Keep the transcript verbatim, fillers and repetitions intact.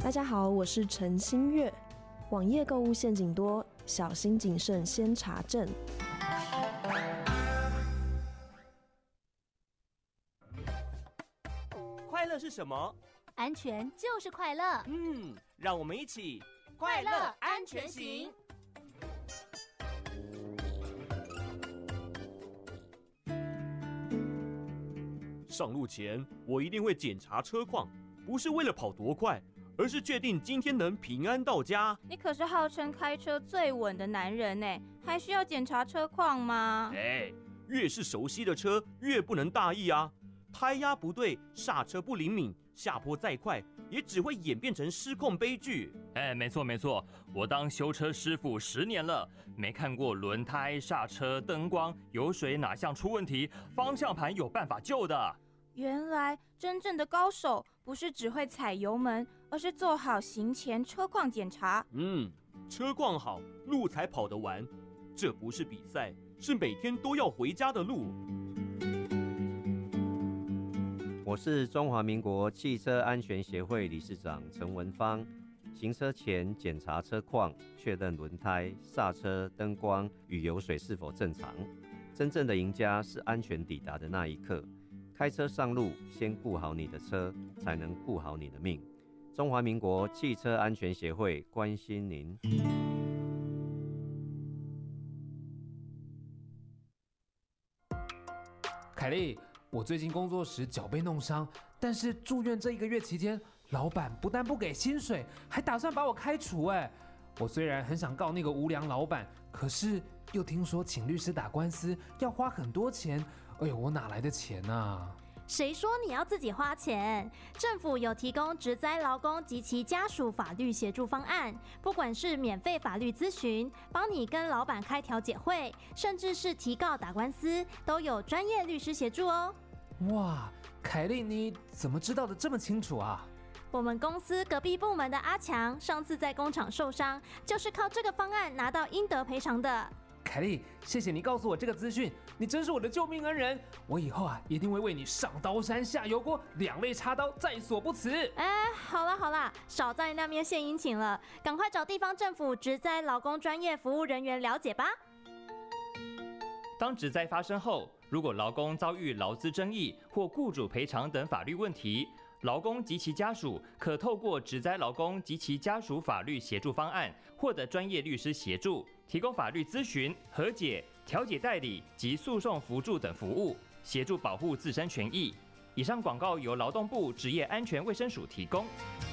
大家好，我是陈新月。网页购物陷阱多，小心谨慎先查证。 快乐是什么？ 安全就是快乐。 嗯，让我们一起快乐安全行。 上路前，我一定会检查车况，不是为了跑多快，而是确定今天能平安到家。 你可是号称开车最稳的男人呢，还需要检查车况吗？ 哎，越是熟悉的车，越不能大意啊！胎压不对，刹车不灵敏，下坡再快，也只会演变成失控悲剧。 哎，没错没错，我当修车师傅十年了，没看过轮胎、刹车、灯光、油水哪项出问题，方向盘有办法救的。 原来真正的高手不是只会踩油门，而是做好行前车况检查。 嗯，车况好，路才跑得完。这不是比赛，是每天都要回家的路。 我是中华民国汽车安全协会理事长陈文芳。行车前检查车况，确认轮胎、刹车、灯光与油水是否正常。真正的赢家是安全抵达的那一刻。开车上路，先顾好你的车，才能顾好你的命。中华民国汽车安全协会关心您。 凯莉，我最近工作时脚被弄伤，但是住院这一个月期间，老板不但不给薪水，还打算把我开除。哎，我虽然很想告那个无良老板，可是又听说请律师打官司要花很多钱。哎呦，我哪来的钱啊？ 谁说你要自己花钱？政府有提供职灾劳工及其家属法律协助方案，不管是免费法律咨询，帮你跟老板开调解会，甚至是提告打官司，都有专业律师协助哦。 哇，凯莉，你怎么知道的这么清楚啊？ 我们公司隔壁部门的阿强，上次在工厂受伤，就是靠这个方案拿到应得赔偿的。 凯莉，谢谢你告诉我这个资讯，你真是我的救命恩人。我以后啊，一定会为你上刀山下油锅，两肋插刀，在所不辞。 哎，好啦好啦，少在那边献殷勤了，赶快找地方政府职灾劳工专业服务人员了解吧。 当职灾发生后，如果劳工遭遇劳资争议或雇主赔偿等法律问题，劳工及其家属可透过职灾劳工及其家属法律协助方案，获得专业律师协助，提供法律咨询、和解、调解代理及诉讼辅助等服务，协助保护自身权益。以上广告由劳动部职业安全卫生署提供。